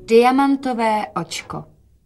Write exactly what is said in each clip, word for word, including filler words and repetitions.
Diamantové očko.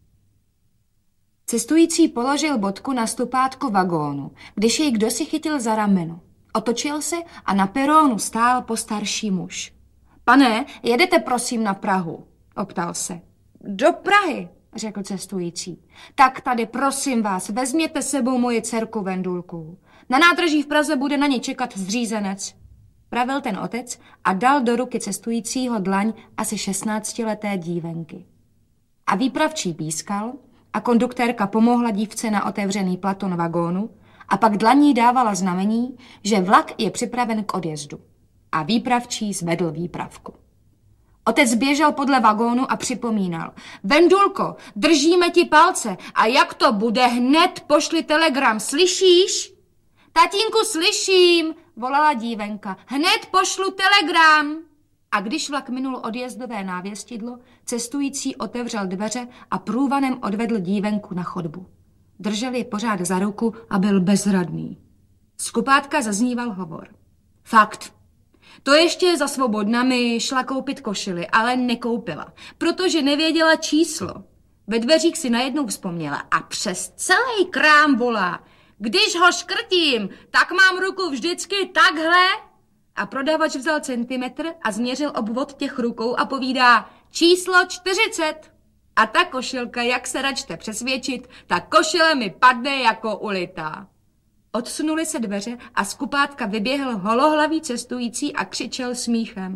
Cestující položil bodku na stupátko vagónu, když jej kdosi chytil za rameno. Otočil se a na peronu stál postarší muž. Pane, jedete prosím na Prahu? Optal se. Do Prahy, řekl cestující. Tak tady prosím vás, vezměte sebou moji dcerku Vendulku. Na nádraží v Praze bude na ně čekat zřízenec. Pravil ten otec a dal do ruky cestujícího dlaň asi šestnáctileté dívenky. A výpravčí pískal a konduktérka pomohla dívce na otevřený platon vagónu a pak dlaní dávala znamení, že vlak je připraven k odjezdu. A výpravčí zvedl výpravku. Otec běžel podle vagónu a připomínal. Vendulko, držíme ti palce a jak to bude, hned pošli telegram, slyšíš? Tatínku, slyším, volala dívenka. Hned pošlu telegram. A když vlak minul odjezdové návěstidlo, cestující otevřel dveře a průvanem odvedl dívenku na chodbu. Držel ji pořád za ruku a byl bezradný. Z kupátka zazníval hovor. Fakt. To ještě za svobodnami šla koupit košili, ale nekoupila, protože nevěděla číslo. Ve dveřích si najednou vzpomněla a přes celý krám volá. Když ho škrtím, tak mám ruku vždycky takhle. A prodavač vzal centimetr a změřil obvod těch rukou a povídá číslo čtyřicet. A ta košilka, jak se račte přesvědčit, ta košile mi padne jako ulitá. Odsunuli se dveře a z kupátka vyběhl holohlavý cestující a křičel smíchem.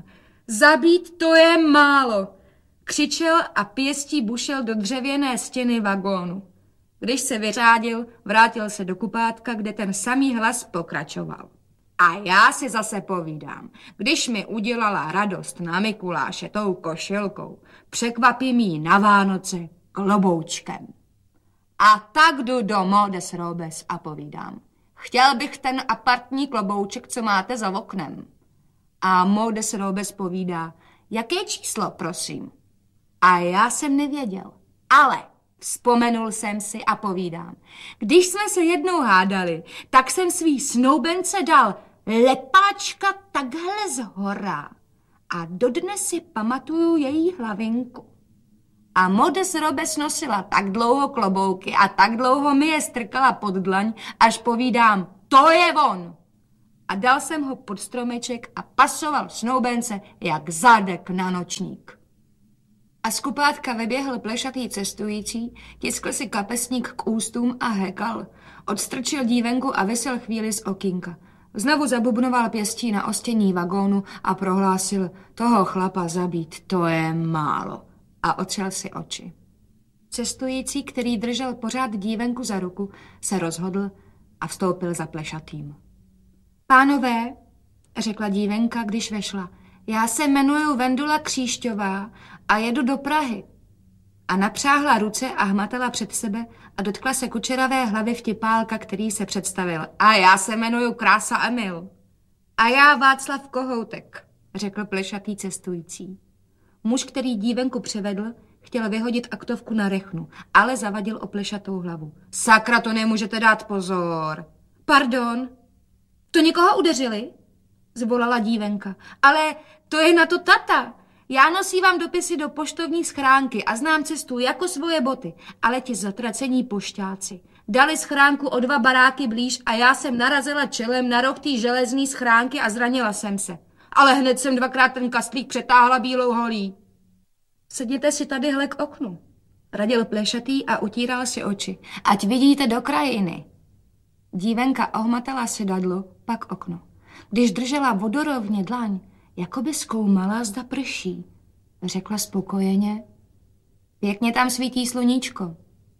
Zabít to je málo. Křičel a pěstí bušel do dřevěné stěny vagónu. Když se vyřádil, vrátil se do kupátka, kde ten samý hlas pokračoval. A já si zase povídám, když mi udělala radost na Mikuláše tou košilkou, překvapím jí na Vánoce kloboučkem. A tak jdu do Modes Robes a povídám. Chtěl bych ten apartní klobouček, co máte za oknem. A Modes Robes povídá, jaké číslo, prosím. A já jsem nevěděl, ale vzpomenul jsem si a povídám. Když jsme se jednou hádali, tak jsem svý snoubence dal lepáčka takhle zhora. A dodnes si pamatuju její hlavinku. A Modes Robes nosila tak dlouho klobouky a tak dlouho mi je strkala pod dlaň, až povídám, to je on. A dal jsem ho pod stromeček a pasoval snoubence jak zadek na nočník. A z kupátka vyběhl plešatý cestující, tiskl si kapesník k ústům a hekal. Odstrčil dívenku a visel chvíli z okýnka. Znovu zabubnoval pěstí na ostění vagónu a prohlásil, toho chlapa zabít, to je málo. A otřel si oči. Cestující, který držel pořád dívenku za ruku, se rozhodl a vstoupil za plešatým. Pánové, řekla dívenka, když vešla, já se jmenuji Vendula Kříšťová a jedu do Prahy. A napřáhla ruce a hmatala před sebe a dotkla se kučeravé hlavy vtipálka, který se představil. A já se jmenuji Krása Emil. A já Václav Kohoutek, řekl plešatý cestující. Muž, který dívenku přivedl, chtěl vyhodit aktovku na rechnu, ale zavadil o plešatou hlavu. Sakra, to nemůžete dát pozor. Pardon, to někoho udeřili? Zvolala dívenka. Ale to je na to tata. Já nosívám dopisy do poštovní schránky a znám cestu jako svoje boty, ale ti zatracení pošťáci dali schránku o dva baráky blíž a já jsem narazila čelem na roh té železní schránky a zranila jsem se. Ale hned jsem dvakrát ten kastlík přetáhla bílou holí. Sedněte si tadyhle k oknu, radil plešatý a utíral si oči, ať vidíte do krajiny. Dívenka ohmatala sedadlo, pak okno. Když držela vodorovně dlaň, jako by zkoumala, zda prší, řekla spokojeně. Pěkně tam svítí sluníčko.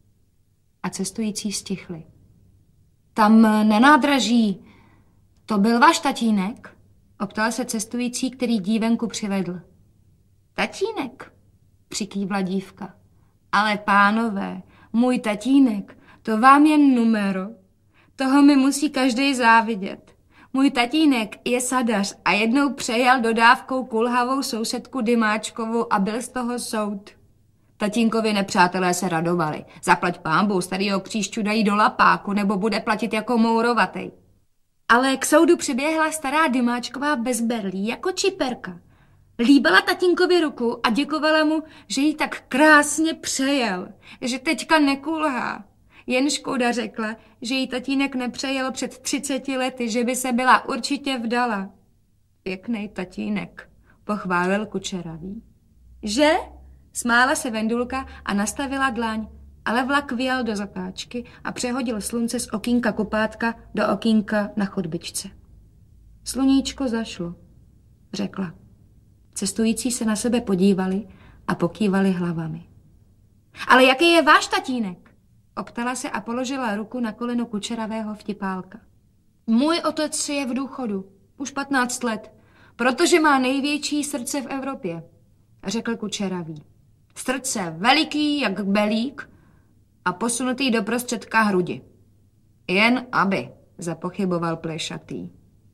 A cestující stichli. Tam na nádraží, to byl váš tatínek? Optal se cestující, který dívenku přivedl. Tatínek, přikývla dívka. Ale pánové, můj tatínek, to vám je numero. Toho mi musí každý závidět. Můj tatínek je sadař a jednou přejal dodávkou kulhavou sousedku Dymáčkovou a byl z toho soud. Tatínkovi nepřátelé se radovali. Zaplať pánbou, starýho Kříšťu dají do lapáku nebo bude platit jako mourovatej. Ale k soudu přiběhla stará Dymáčková bez berlí, jako čiperka. Líbala tatínkovi ruku a děkovala mu, že jí tak krásně přejel, že teďka nekulhá. Jen škoda řekla, že jí tatínek nepřejel před třiceti lety, že by se byla určitě vdala. Pěknej tatínek, pochválil Kučeravý. Že? Smála se Vendulka a nastavila dlaň, ale vlak vyjel do zatáčky a přehodil slunce z okýnka kupátka do okýnka na chodbičce. Sluníčko zašlo, řekla. Cestující se na sebe podívali a pokývali hlavami. Ale jaký je váš tatínek? Optala se a položila ruku na koleno Kučeravého vtipálka. Můj otec je v důchodu, už patnáct let, protože má největší srdce v Evropě, řekl Kučeravý. Srdce veliký jak belík a posunutý do prostředka hrudi. Jen aby, zapochyboval Plešatý.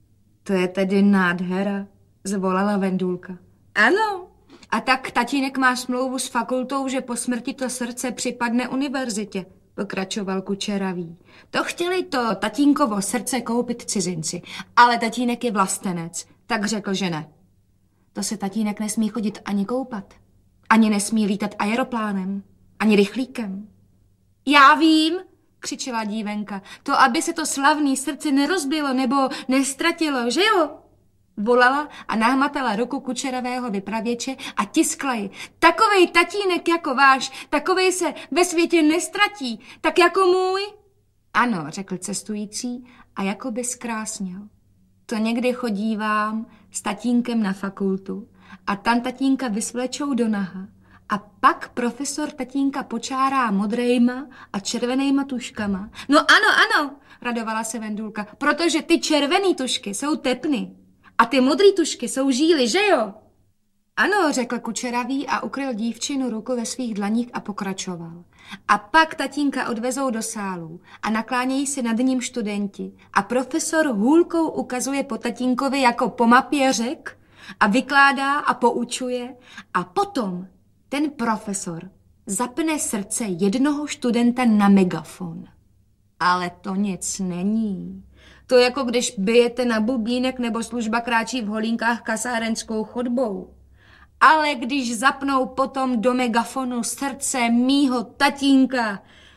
To je tedy nádhera, zvolala Vendulka. Ano, a tak tatínek má smlouvu s fakultou, že po smrti to srdce připadne univerzitě, pokračoval Kučeravý. To chtěli to tatínkovo srdce koupit cizinci, ale tatínek je vlastenec, tak řekl, že ne. To se tatínek nesmí chodit ani koupat, ani nesmí lítat aeroplánem, ani rychlíkem. Já vím, křičela dívenka, to, aby se to slavný srdce nerozbilo nebo nestratilo, že jo? Volala a nahmatala ruku Kučeravého vypravěče a tiskla ji. Takovej tatínek jako váš, takovej se ve světě nestratí, tak jako můj? Ano, řekl cestující a jakoby zkrásněl. To někdy chodívám s tatínkem na fakultu a tam tatínka vysvlečou do naha a pak profesor tatínka počárá modrejma a červenejma tuškama. No ano, ano, radovala se Vendulka, protože ty červený tušky jsou tepny. A ty modrý tušky jsou žíly, že jo? Ano, řekl Kučeravý a ukryl dívčinu ruku ve svých dlaních a pokračoval. A pak tatínka odvezou do sálu a naklánějí se nad ním studenti a profesor hůlkou ukazuje po tatínkovi jako po mapě řek a vykládá a poučuje a potom ten profesor zapne srdce jednoho studenta na megafon. Ale to nic není. To jako když bijete na bubínek nebo služba kráčí v holínkách kasárenskou chodbou. Ale když zapnou potom do megafonu srdce mýho tatínka,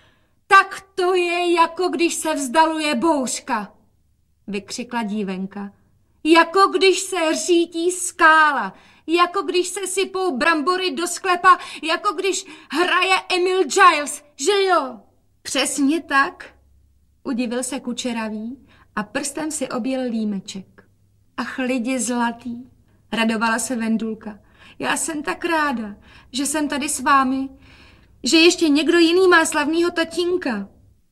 tak to je jako když se vzdaluje bouřka, vykřikla dívenka. Jako když se řítí skála, jako když se sypou brambory do sklepa, jako když hraje Emil Giles, že jo? Přesně tak, udivil se Kučeravý a prstem si objel límeček. Ach, lidi zlatý, radovala se Vendulka. Já jsem tak ráda, že jsem tady s vámi, že ještě někdo jiný má slavnýho tatínka.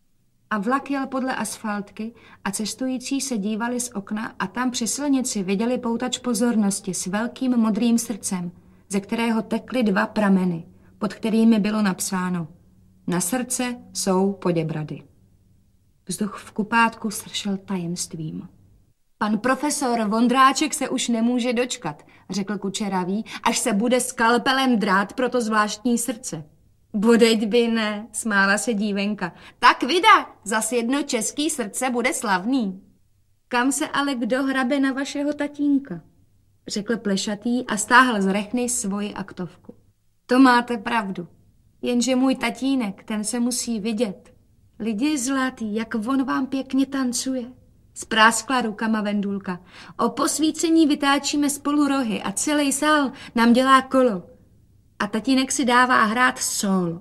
A vlak jel podle asfaltky a cestující se dívali z okna a tam při silnici viděli poutač pozornosti s velkým modrým srdcem, ze kterého tekly dva prameny, pod kterými bylo napsáno: Na srdce jsou Poděbrady. Vzduch v kupátku sršel tajemstvím. Pan profesor Vondráček se už nemůže dočkat, řekl Kučeravý, až se bude skalpelem drát pro to zvláštní srdce. Bodeď by ne, smála se dívenka. Tak vida, zas jedno český srdce bude slavný. Kam se ale kdo hrabe na vašeho tatínka, řekl Plešatý a stáhl z rechny svoji aktovku. To máte pravdu, jenže můj tatínek, ten se musí vidět. Lidi zlatý, jak on vám pěkně tancuje. Spráskla rukama Vendulka. O posvícení vytáčíme spolu rohy a celý sál nám dělá kolo. A tatínek si dává hrát solo.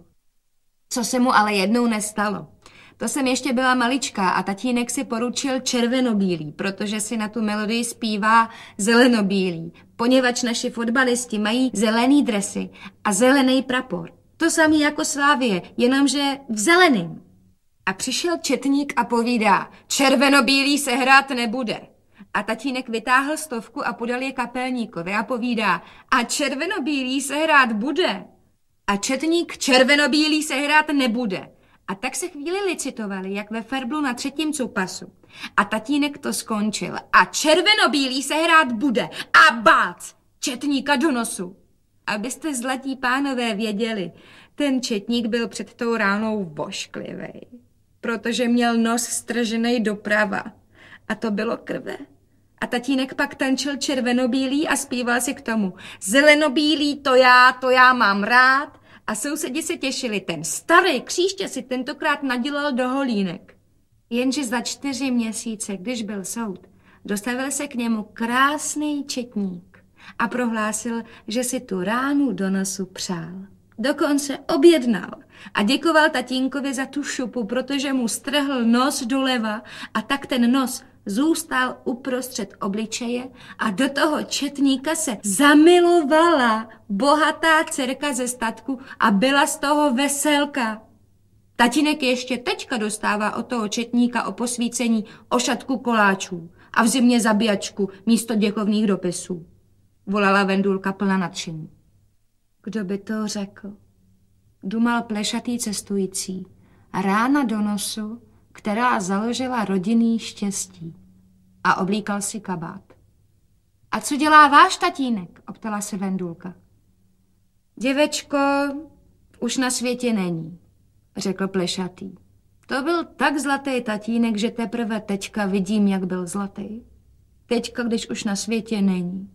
Co se mu ale jednou nestalo. To jsem ještě byla maličká a tatínek si poručil červenobílý, protože si na tu melodii zpívá zelenobílý, poněvadž naši fotbalisti mají zelený dresy a zelený prapor. To samý jako Slávie, jenomže v zeleným. A přišel četník a povídá, červenobílý se hrát nebude. A tatínek vytáhl stovku a podal je kapelníkovi a povídá, a červenobílý se hrát bude. A četník červenobílý se hrát nebude. A tak se chvíli licitovali, jak ve Ferblu na třetím cupasu. A tatínek to skončil. A červenobílý se hrát bude. A bác! Četníka do nosu. Abyste zlatí pánové věděli, ten četník byl před tou ránou vošklivej, protože měl nos strženej doprava. A to bylo krve. A tatínek pak tančil červenobílý a zpíval si k tomu: zelenobílý, to já, to já mám rád. A sousedi se těšili, ten starý kříště si tentokrát nadělal do holínek. Jenže za čtyři měsíce, když byl soud, dostavil se k němu krásný četník a prohlásil, že si tu ránu do nosu přál. Dokonce objednal a děkoval tatínkovi za tu šupu, protože mu strhl nos doleva a tak ten nos zůstal uprostřed obličeje a do toho četníka se zamilovala bohatá dcerka ze statku a byla z toho veselka. Tatínek ještě teďka dostává od toho četníka o posvícení ošatku koláčů a v zimě zabíjačku místo děkovných dopisů. Volala Vendulka plná nadšení. Kdo by to řekl? Dumal plešatý cestující a rána do nosu, která založila rodinný štěstí. A oblíkal si kabát. A co dělá váš tatínek? Optala se Vendulka. Děvečko už na světě není, řekl plešatý. To byl tak zlatý tatínek, že teprve teďka vidím, jak byl zlatý. Teďka, když už na světě není.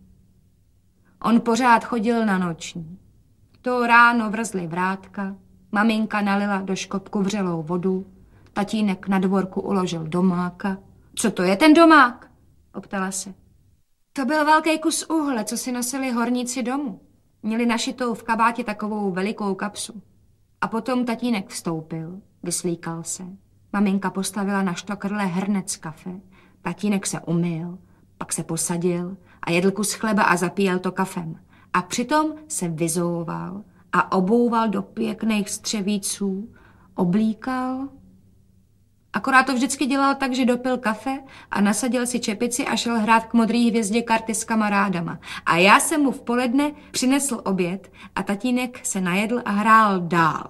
On pořád chodil na noční. To ráno vrzly vrátka, maminka nalila do škopku vřelou vodu, tatínek na dvorku uložil domáka. Co to je ten domák? Optala se. To byl velký kus uhle, co si nosili horníci domů. Měli našitou v kabátě takovou velikou kapsu. A potom tatínek vstoupil, vyslíkal se. Maminka postavila na štokrle hrnec kafe. Tatínek se umyl, pak se posadil a jedl kus chleba a zapíjel to kafem. A přitom se vyzouval a obouval do pěkných střevíců, oblíkal. Akorát to vždycky dělal tak, že dopil kafe a nasadil si čepici a šel hrát k modrý hvězdě karty s kamarádama. A já jsem mu v poledne přinesl oběd a tatínek se najedl a hrál dál.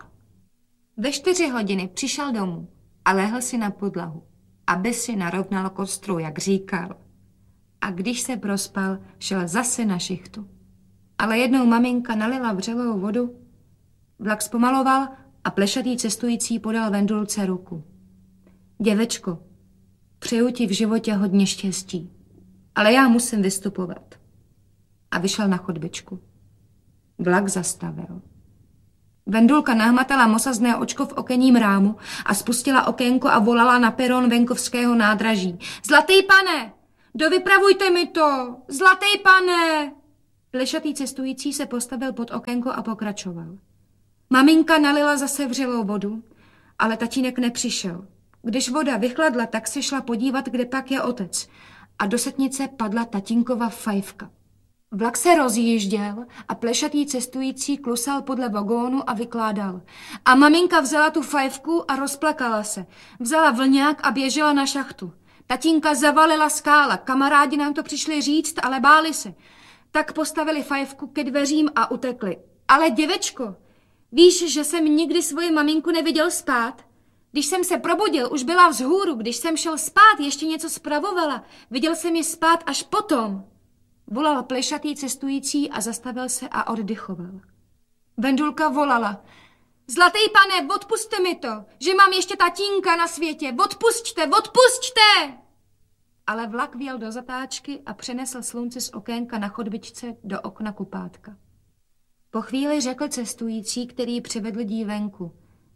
Ve čtyři hodiny přišel domů a lehl si na podlahu, aby si narovnal kostru, jak říkal. A když se prospal, šel zase na šichtu. Ale jednou maminka nalila vřelou vodu, vlak zpomaloval a plešatý cestující podal Vendulce ruku. Děvečko, přeju ti v životě hodně štěstí, ale já musím vystupovat. A vyšel na chodbičku. Vlak zastavil. Vendulka nahmatala mosazné očko v okenním rámu a spustila okénko a volala na peron venkovského nádraží. Zlatý pane, dovypravujte mi to, zlatý pane! Plešatý cestující se postavil pod okénko a pokračoval. Maminka nalila zase vřelou vodu, ale tatínek nepřišel. Když voda vychladla, tak se šla podívat, kde pak je otec. A do setnice padla tatínkova fajfka. Vlak se rozjížděl a plešatý cestující klusal podle vagónu a vykládal. A maminka vzala tu fajfku a rozplakala se. Vzala vlňák a běžela na šachtu. Tatínka zavalila skála, kamarádi nám to přišli říct, ale báli se. Tak postavili fajfku ke dveřím a utekli. Ale děvečko, víš, že jsem nikdy svoji maminku neviděl spát? Když jsem se probudil, už byla vzhůru, když jsem šel spát, ještě něco spravovala. Viděl jsem ji spát až potom. Volal plešatý cestující a zastavil se a oddychoval. Vendulka volala. Zlatý pane, odpusťte mi to, že mám ještě tatínka na světě. Odpusťte, odpusťte! Ale vlak vjel do zatáčky a přenesl slunce z okénka na chodbičce do okna kupátka. Po chvíli řekl cestující, který přivedl dívenku.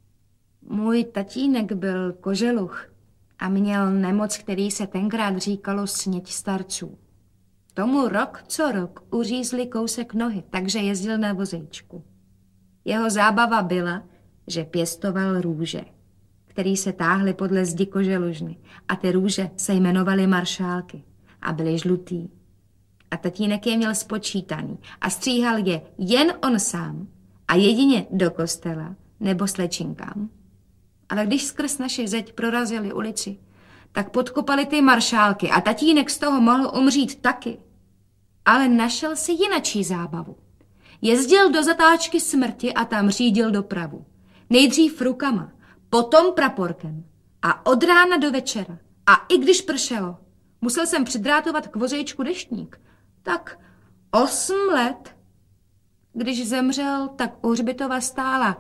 Můj tatínek byl koželuch a měl nemoc, který se tenkrát říkalo sněť starců. Tomu rok co rok uřízli kousek nohy, takže jezdil na vozejčku. Jeho zábava byla, že pěstoval růže, který se táhly podle zdi koželužny a ty růže se jmenovaly maršálky a byly žlutý. A tatínek je měl spočítaný a stříhal je jen on sám a jedině do kostela nebo slečinkám. Ale když skrz naši zeď prorazili ulici, tak podkopali ty maršálky a tatínek z toho mohl umřít taky. Ale našel si jinačí zábavu. Jezdil do zatáčky smrti a tam řídil dopravu. Nejdřív rukama, potom praporkem a od rána do večera. A i když pršelo, musel jsem přidrátovat k vozejčku deštník. Tak osm let. Když zemřel, tak u hřbitova stála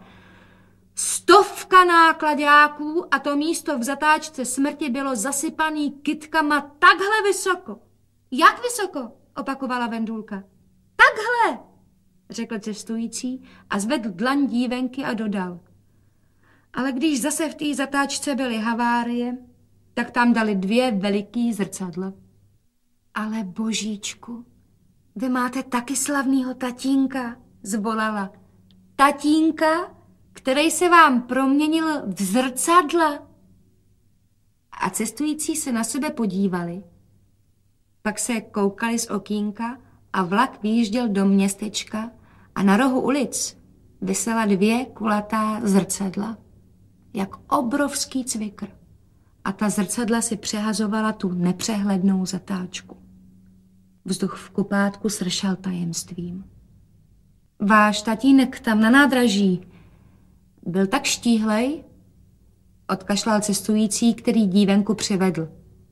stovka nákladáků a to místo v zatáčce smrti bylo zasypaný kytkama takhle vysoko, Jak vysoko? Opakovala Vendulka. Takhle, řekl cestující a zvedl dlaň dívenky a dodal. Ale když zase v té zatáčce byly havárie, tak tam dali dvě veliký zrcadla. Ale božíčku, vy máte taky slavnýho tatínka, zvolala. Tatínka, který se vám proměnil v zrcadla. A cestující se na sebe podívali, pak se koukali z okýnka a vlak vyjížděl do městečka a na rohu ulic visela dvě kulatá zrcadla, jak obrovský cvikr. A ta zrcadla si přehazovala tu nepřehlednou zatáčku. Vzduch v kupátku sršel tajemstvím. Váš tatínek tam na nádraží byl tak štíhlej, odkašlal cestující, který dívenku přivedl.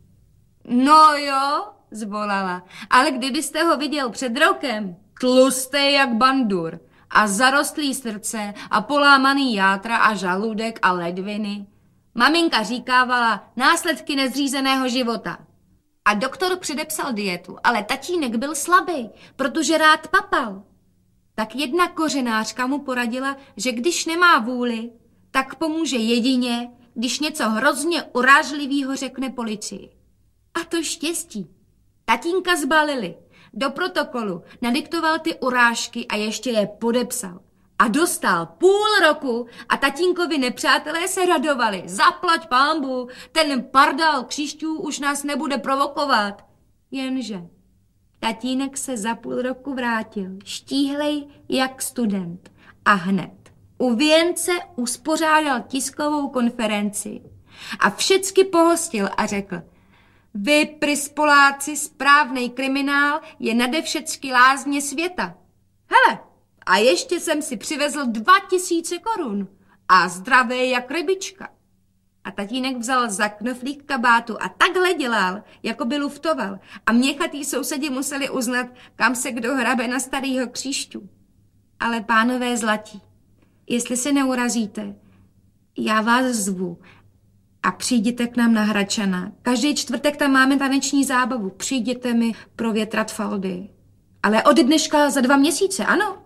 No jo, zvolala, ale kdybyste ho viděl před rokem, tlustý jak bandur a zarostlý srdce a polámaný játra a žaludek a ledviny. Maminka říkávala následky nezřízeného života. A doktor předepsal dietu, ale tatínek byl slabý, protože rád papal. Tak jedna kořenářka mu poradila, že když nemá vůli, tak pomůže jedině, když něco hrozně urážlivýho řekne policii. A to štěstí. Tatínka zbalili, do protokolu nadiktoval ty urážky a ještě je podepsal. A dostal půl roku a tatínkovi nepřátelé se radovali. Zaplať pánbu, ten pardál křišťů už nás nebude provokovat. Jenže tatínek se za půl roku vrátil, štíhlej jak student. A hned u věnce uspořádal tiskovou konferenci a všecky pohostil a řekl: vy, prispoláci, správnej kriminál je nade všecky lázně světa. Hele, a ještě jsem si přivezl dva tisíce korun a zdravé jak rybička. A tatínek vzal za knoflík kabátu a takhle dělal, jako by luftoval. A měchatý sousedi museli uznat, kam se kdo hrabe na starýho kříšťu. Ale pánové zlatí, jestli se neurazíte, já vás zvu a přijděte k nám na Hradčana. Každý čtvrtek tam máme taneční zábavu. Přijděte mi provětrat faldy. Ale od dneška za dva měsíce, ano.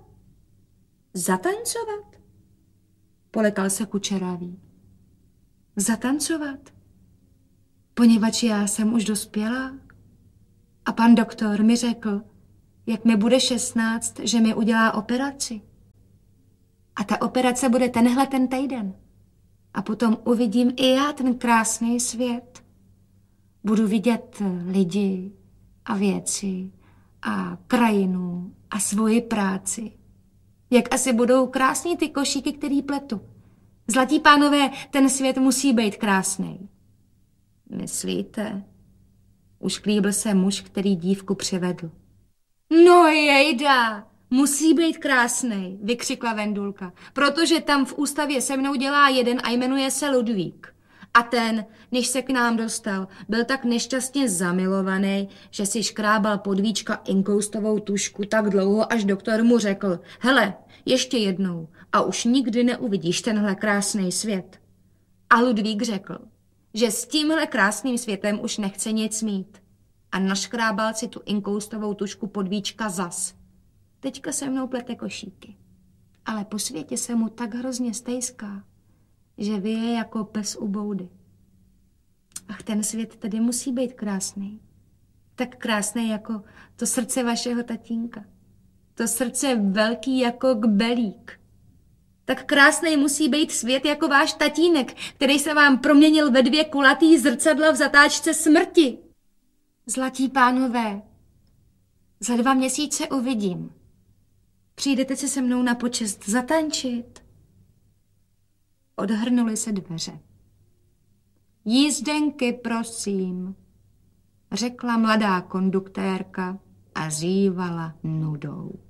Zatancovat? Polekal se Kučeravý. Zatancovat? Poněvadž já jsem už dospělá. A pan doktor mi řekl, jak mi bude šestnáct, že mi udělá operaci. A ta operace bude tenhle ten týden. A potom uvidím i já ten krásný svět. Budu vidět lidi a věci a krajinu a svoji práci. Jak asi budou krásný ty košíky, který pletu. Zlatí pánové, ten svět musí být krásný. Myslíte? Ušklíbil se muž, který dívku přivedl. No jejda, musí být krásný, vykřikla Vendulka, protože tam v ústavě se mnou dělá jeden a jmenuje se Ludvík. A ten, než se k nám dostal, byl tak nešťastně zamilovaný, že si škrábal podvíčka inkoustovou tušku tak dlouho, až doktor mu řekl: hele, ještě jednou a už nikdy neuvidíš tenhle krásný svět. A Ludvík řekl, že s tímhle krásným světem už nechce nic mít. A naškrábal si tu inkoustovou tušku podvíčka zas. Teďka se mnou plete košíky. Ale po světě se mu tak hrozně stejská, že vyje jako pes u boudy. Ach, ten svět tedy musí být krásný. Tak krásný jako to srdce vašeho tatínka. To srdce velký jako kbelík. Tak krásný musí být svět jako váš tatínek, který se vám proměnil ve dvě kulatý zrcadla v zatáčce smrti. Zlatí pánové, za dva měsíce uvidím. Přijdete si se mnou na počest zatančit? Odhrnuly se dveře. Jízdenky, prosím, řekla mladá konduktérka a zívala nudou.